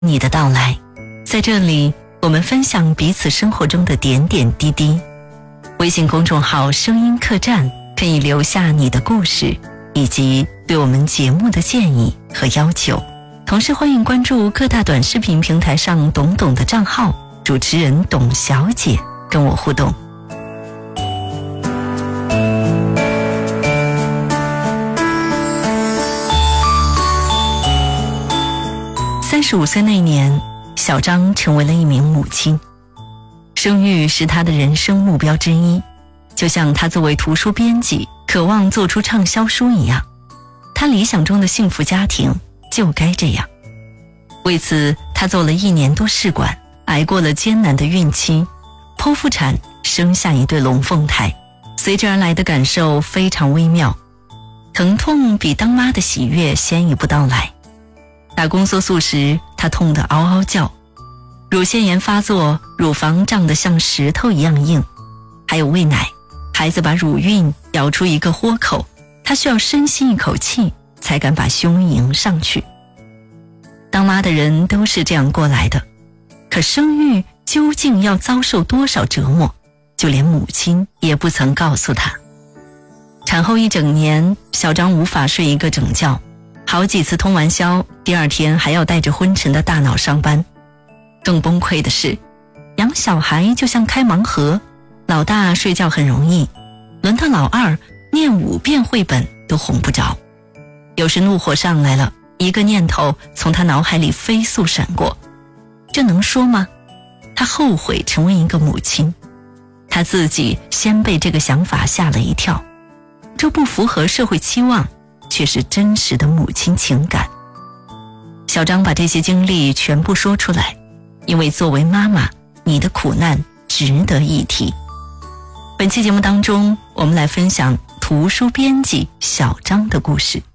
你的到来。在这里，我们分享彼此生活中的点点滴滴。微信公众号声音客栈可以留下你的故事以及对我们节目的建议和要求，同时欢迎关注各大短视频平台上懂懂的账号，主持人董小姐跟我互动。35岁那年，小张成为了一名母亲。生育是她的人生目标之一，就像她作为图书编辑渴望做出畅销书一样，她理想中的幸福家庭就该这样。为此，她做了1年多试管，挨过了艰难的孕期，剖腹产生下一对龙凤胎，随之而来的感受非常微妙，疼痛比当妈的喜悦先一步到来。打宫缩素时，她痛得嗷嗷叫，乳腺炎发作，乳房胀得像石头一样硬，还有喂奶，孩子把乳晕咬出一个豁口，她需要深吸一口气才敢把胸迎上去。当妈的人都是这样过来的，可生育究竟要遭受多少折磨，就连母亲也不曾告诉她。产后1整年，小张无法睡一个整觉，好几次通完宵，第二天还要带着昏沉的大脑上班。更崩溃的是，养小孩就像开盲盒，老大睡觉很容易，轮到老二念5遍绘本都哄不着。有时怒火上来了，一个念头从他脑海里飞速闪过，这能说吗？他后悔成为一个母亲，他自己先被这个想法吓了一跳，这不符合社会期望，却是真实的母亲情感。小张把这些经历全部说出来，因为作为妈妈，你的苦难值得一提。本期节目当中，我们来分享图书编辑小张的故事。